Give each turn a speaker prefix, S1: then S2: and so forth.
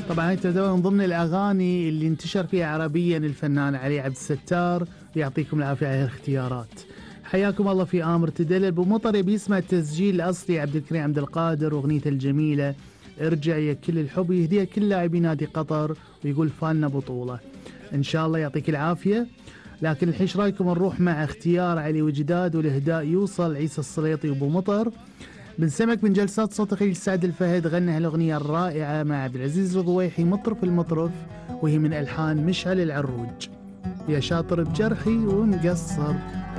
S1: طبعا هي تعتبر من ضمن الأغاني اللي انتشر فيها عربيا الفنان علي عبد الستار. يعطيكم العافية على الاختيارات. حياكم الله في آمر تدلل. أبو مطر يبي يسمع التسجيل الأصلي عبد الكريم عبد القادر وأغنيته الجميلة ارجع يا كل الحب، يهديها كل لاعبي نادي قطر ويقول فالنا بطولة. إن شاء الله يعطيك العافية. لكن الحين ايش رايكم نروح مع اختيار علي وجداد والإهداء يوصل عيسى السليطي وأبو مطر. بن سمك من جلسات صوت خليل سعد الفهد غنى هالأغنية الرائعة مع عبد العزيز الضويحي مطرف المطرف، وهي من ألحان مشعل العروج. يا شاطر بجرحي ومقصر